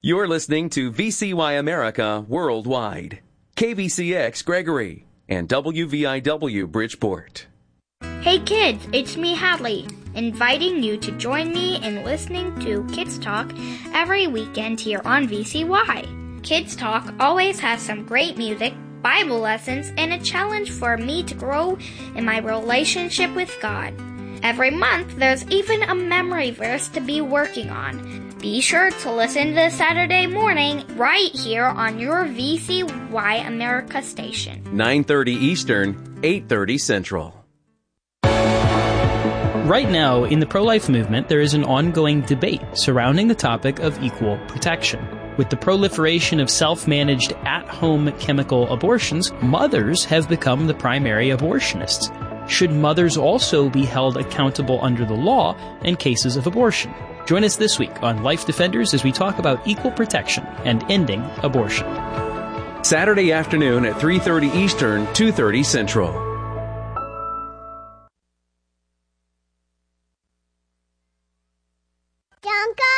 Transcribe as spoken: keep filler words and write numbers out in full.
You're listening to V C Y America Worldwide, K V C X Gregory, and W V I W Bridgeport. Hey kids, it's me Hadley, inviting you to join me in listening to Kids Talk every weekend here on V C Y. Kids Talk always has some great music, Bible lessons, and a challenge for me to grow in my relationship with God. Every month, there's even a memory verse to be working on. Be sure to listen this Saturday morning right here on your V C Y America station. nine thirty Eastern, eight thirty Central. Right now, in the pro-life movement, there is an ongoing debate surrounding the topic of equal protection. With the proliferation of self-managed at-home chemical abortions, mothers have become the primary abortionists. Should mothers also be held accountable under the law in cases of abortion? Join us this week on Life Defenders as we talk about equal protection and ending abortion. Saturday afternoon at three thirty Eastern, two thirty Central. Don't go